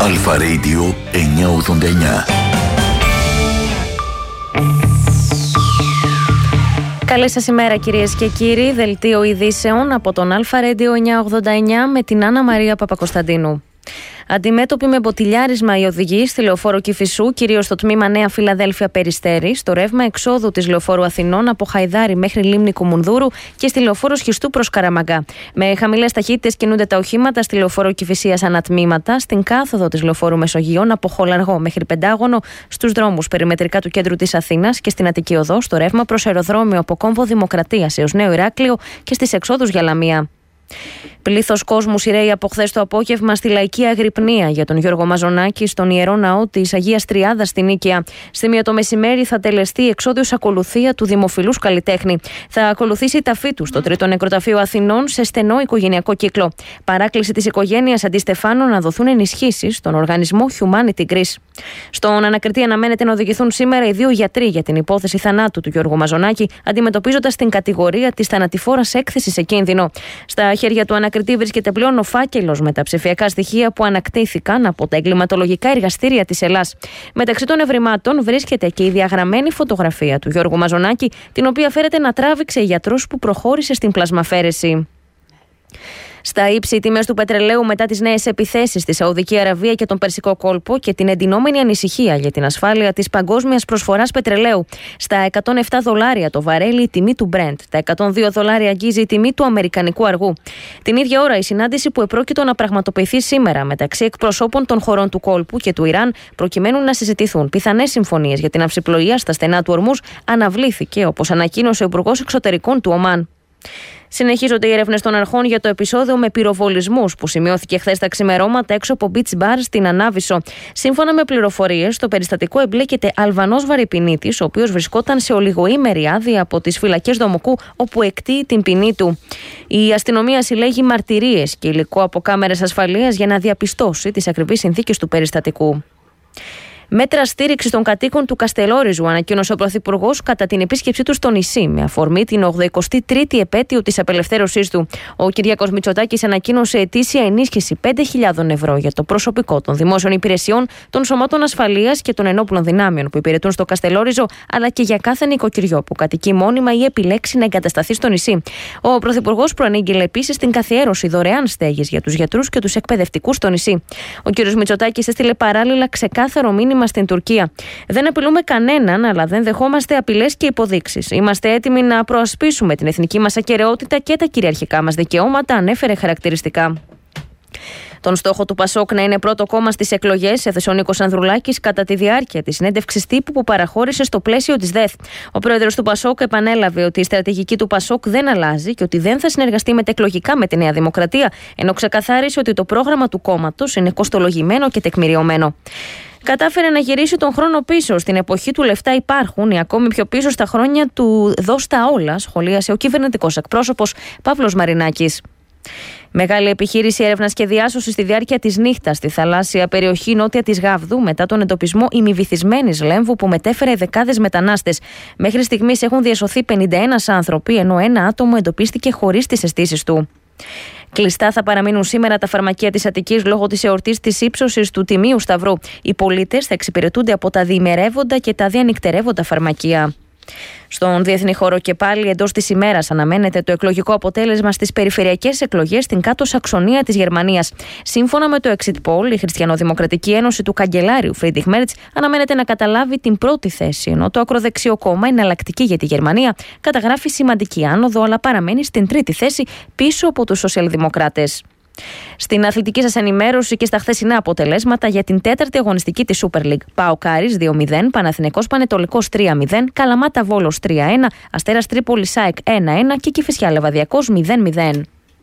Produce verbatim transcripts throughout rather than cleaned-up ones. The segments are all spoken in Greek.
Αλφα Radio εννιακόσια ογδόντα εννιά. Καλή σας ημέρα κυρίες και κύριοι, δελτίο ειδήσεων από τον Αλφα Radio εννιακόσια ογδόντα εννιά με την Άννα Μαρία Παπακοσταντίνου. Αντιμέτωποι με μποτιλιάρισμα οι οδηγοί στη λεωφόρο Κηφισού, κυρίως στο τμήμα Νέα Φιλαδέλφια Περιστέρη, στο ρεύμα εξόδου της λεωφόρου Αθηνών από Χαϊδάρη μέχρι Λίμνη Κουμουνδούρου και στη λεωφόρο Σχιστού προς Καραμαγκά. Με χαμηλές ταχύτητες κινούνται τα οχήματα στη λεωφόρο Κηφισίας ανατμήματα, στην κάθοδο της λεωφόρου Μεσογείων από Χολαργό μέχρι Πεντάγωνο, στους δρόμους περιμετρικά του κέντρου της Αθήνας και στην Αττική Οδό, στο ρεύμα προς αεροδρόμιο από Κόμβο Δημοκρατίας έως Νέο Ηράκλειο και στις εξόδους για Λαμία. Πλήθος κόσμου σειραίει από χθες το απόγευμα στη Λαϊκή Αγρυπνία για τον Γιώργο Μαζονάκη στον Ιερό Ναό της Αγίας Τριάδας στην Νίκαια. Στη μία το μεσημέρι θα τελεστεί η εξόδιος ακολουθία του δημοφιλούς καλλιτέχνη. Θα ακολουθήσει η ταφή του στο Τρίτο Νεκροταφείο Αθηνών σε στενό οικογενειακό κύκλο. Παράκληση της οικογένειας Αντιστεφάνου να δοθούν ενισχύσεις στον οργανισμό Humanity Greece. Στον ανακριτή αναμένεται να οδηγηθούν σήμερα οι δύο γιατροί για την υπόθεση θανάτου του Γιώργου Μαζονάκη, αντιμετωπίζοντας την κατηγορία της θανατηφόρας έκθεσης σε κίνδυνο. Στα χέρια του ανακριτή βρίσκεται πλέον ο φάκελος με τα ψηφιακά στοιχεία που ανακτήθηκαν από τα εγκληματολογικά εργαστήρια της Ελλάς. Μεταξύ των ευρημάτων βρίσκεται και η διαγραμμένη φωτογραφία του Γιώργου Μαζονάκη, την οποία φέρεται να τράβηξε γιατρός που προχώρησε στην πλασμαφέρεση. Στα ύψη, οι τιμές του πετρελαίου μετά τις νέες επιθέσεις στη Σαουδική Αραβία και τον Περσικό κόλπο και την εντυνόμενη ανησυχία για την ασφάλεια της παγκόσμιας προσφοράς πετρελαίου. Στα εκατόν επτά δολάρια το βαρέλι η τιμή του Brent, τα εκατόν δύο δολάρια αγγίζει η τιμή του αμερικανικού αργού. Την ίδια ώρα, η συνάντηση που επρόκειτο να πραγματοποιηθεί σήμερα μεταξύ εκπροσώπων των χωρών του κόλπου και του Ιράν, προκειμένου να συζητηθούν πιθανές συμφωνίες για την αυσιπλοεία στα στενά του Ορμούζ, αναβλήθηκε, όπως ανακοίνωσε ο Υπουργός Εξωτερικών του Ομάν. Συνεχίζονται οι έρευνες των αρχών για το επεισόδιο με πυροβολισμούς που σημειώθηκε χθες τα ξημερώματα έξω από Beach Bar στην Ανάβησο. Σύμφωνα με πληροφορίες, στο περιστατικό εμπλέκεται Αλβανός βαρυπινίτης, ο οποίος βρισκόταν σε ολιγοήμερη άδεια από τις φυλακές Δομοκού, όπου εκτείει την ποινή του. Η αστυνομία συλλέγει μαρτυρίες και υλικό από κάμερες ασφαλείας για να διαπιστώσει τις ακριβείς συνθήκες του περιστατικού. Μέτρα στήριξη των κατοίκων του Καστελόριζου ανακοίνωσε ο Πρωθυπουργός κατά την επίσκεψή του στο νησί, με αφορμή την ογδοηκοστή τρίτη επέτειο της απελευθέρωσής του. Ο Κυριάκος Μητσοτάκης ανακοίνωσε ετήσια ενίσχυση πέντε χιλιάδες ευρώ για το προσωπικό των δημόσιων υπηρεσιών, των σωμάτων ασφαλείας και των ενόπλων δυνάμεων που υπηρετούν στο Καστελόριζο, αλλά και για κάθε νοικοκυριό που κατοικεί μόνιμα ή επιλέξει να εγκατασταθεί στο νησί. Ο Πρωθυπουργός προανήγγειλε επίσης την καθιέρωση δωρεάν στέγης για τους γιατρούς και τους εκπαιδευτικούς στο νησί. Ο κ. Μητσοτάκης έστειλε παράλληλα ξεκάθαρο μήνυμα στην Τουρκία. Δεν απειλούμε κανέναν, αλλά δεν δεχόμαστε απειλές και υποδείξεις. Είμαστε έτοιμοι να προασπίσουμε την εθνική μας ακεραιότητα και τα κυριαρχικά μας δικαιώματα, ανέφερε χαρακτηριστικά. Τον στόχο του Πασόκ να είναι πρώτο κόμμα στις εκλογές έθεσε ο Νίκος Ανδρουλάκης κατά τη διάρκεια της συνέντευξης τύπου που παραχώρησε στο πλαίσιο της ΔΕΘ. Ο πρόεδρος του Πασόκ επανέλαβε ότι η στρατηγική του Πασόκ δεν αλλάζει και ότι δεν θα συνεργαστεί μετεκλογικά με τη Νέα Δημοκρατία, ενώ ξεκαθάρισε ότι το πρόγραμμα του κόμματος είναι κοστολογημένο και τεκμηριωμένο. Κατάφερε να γυρίσει τον χρόνο πίσω. Στην εποχή του λεφτά υπάρχουν ή ακόμη πιο πίσω στα χρόνια του δώσ' τα όλα, σχολίασε ο κυβερνητικός εκπρόσωπος Παύλος Μαρινάκης. Μεγάλη επιχείρηση έρευνας και διάσωσης στη διάρκεια της νύχτας στη θαλάσσια περιοχή νότια της Γάβδου μετά τον εντοπισμό ημιβυθισμένης λέμβου που μετέφερε δεκάδες μετανάστες. Μέχρι στιγμής έχουν διασωθεί πενήντα ένα άνθρωποι, ενώ ένα άτομο εντοπίστηκε χωρίς τις αισθήσεις του. Κλειστά θα παραμείνουν σήμερα τα φαρμακεία της Αττικής λόγω της εορτής της ύψωσης του Τιμίου Σταυρού. Οι πολίτες θα εξυπηρετούνται από τα διημερεύοντα και τα διανυκτερεύοντα φαρμακεία. Στον διεθνή χώρο και πάλι εντός της ημέρας αναμένεται το εκλογικό αποτέλεσμα στις περιφερειακές εκλογές στην Κάτω Σαξονία της Γερμανίας. Σύμφωνα με το Exit Poll, η Χριστιανοδημοκρατική Ένωση του καγκελάριου Φρίντριχ Μέρτς αναμένεται να καταλάβει την πρώτη θέση, ενώ το ακροδεξιό κόμμα Εναλλακτική για τη Γερμανία καταγράφει σημαντική άνοδο, αλλά παραμένει στην τρίτη θέση πίσω από τους σοσιαλδημοκράτες. Στην αθλητική σας ενημέρωση και στα χθεσινά αποτελέσματα για την τέταρτη αγωνιστική της Super League. ΠΑΟΚ Άρης δύο μηδέν, Παναθηναϊκός Πανετολικός τρία μηδέν, Καλαμάτα Βόλος τρία ένα, Αστέρας Τρίπολης ΑΕΚ ένα ένα και Κηφισιά Λεβαδιακός μηδέν μηδέν.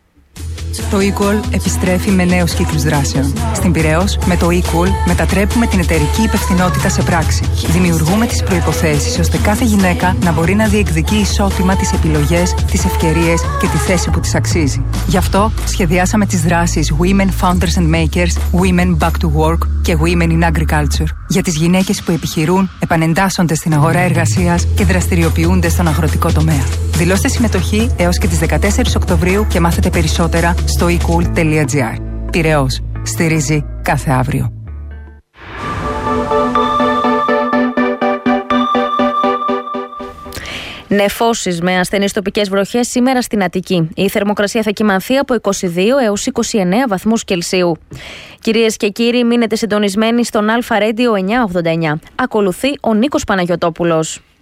Το eCall επιστρέφει με νέους κύκλους δράσεων. Στην Πειραιώς, με το eCall μετατρέπουμε την εταιρική υπευθυνότητα σε πράξη. Δημιουργούμε τις προϋποθέσεις ώστε κάθε γυναίκα να μπορεί να διεκδικεί ισότιμα τις επιλογές, τις ευκαιρίες και τη θέση που της αξίζει. Γι' αυτό σχεδιάσαμε τις δράσεις Women Founders and Makers, Women Back to Work και Women in Agriculture. Για τις γυναίκες που επιχειρούν, επανεντάσσονται στην αγορά εργασίας και δραστηριοποιούνται στον αγροτικό τομέα. Δηλώστε συμμετοχή έως και τις δεκατέσσερις Οκτωβρίου και μάθετε περισσότερα στο e cool τελεία gr. Πειραιώς. Στηρίζει κάθε αύριο. Νεφώσεις με ασθενείς τοπικές βροχές σήμερα στην Αττική. Η θερμοκρασία θα κυμανθεί από είκοσι δύο έως είκοσι εννέα βαθμούς Κελσίου. Κυρίες και κύριοι, μείνετε συντονισμένοι στον Αλφα Radio εννιακόσια ογδόντα εννιά. Ακολουθεί ο Νίκος Παναγιωτόπουλος.